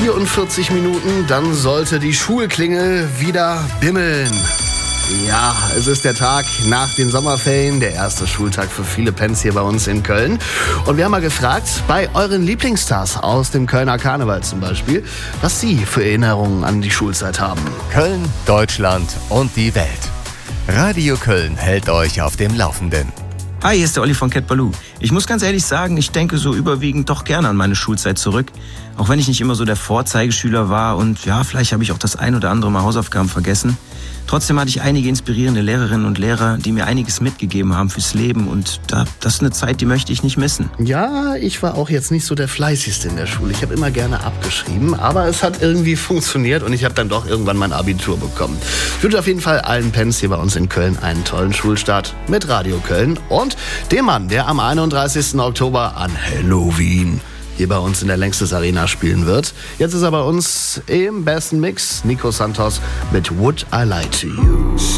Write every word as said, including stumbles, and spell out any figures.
vierundvierzig Minuten, dann sollte die Schulklingel wieder bimmeln. Ja, es ist der Tag nach den Sommerferien, der erste Schultag für viele Pens hier bei uns in Köln. Und wir haben mal gefragt, bei euren Lieblingsstars aus dem Kölner Karneval zum Beispiel, was sie für Erinnerungen an die Schulzeit haben. Köln, Deutschland und die Welt. Radio Köln hält euch auf dem Laufenden. Hi, hier ist der Olli von Cat Baloo. Ich muss ganz ehrlich sagen, ich denke so überwiegend doch gerne an meine Schulzeit zurück. Auch wenn ich nicht immer so der Vorzeigeschüler war und ja, vielleicht habe ich auch das ein oder andere Mal Hausaufgaben vergessen. Trotzdem hatte ich einige inspirierende Lehrerinnen und Lehrer, die mir einiges mitgegeben haben fürs Leben und da, das ist eine Zeit, die möchte ich nicht missen. Ja, ich war auch jetzt nicht so der Fleißigste in der Schule. Ich habe immer gerne abgeschrieben, aber es hat irgendwie funktioniert und ich habe dann doch irgendwann mein Abitur bekommen. Ich wünsche auf jeden Fall allen Pens hier bei uns in Köln einen tollen Schulstart mit Radio Köln und dem Mann, der am einunddreißigsten Oktober an Halloween hier bei uns in der Längstes Arena spielen wird. Jetzt ist er bei uns im besten Mix, Nico Santos mit Would I Lie to You.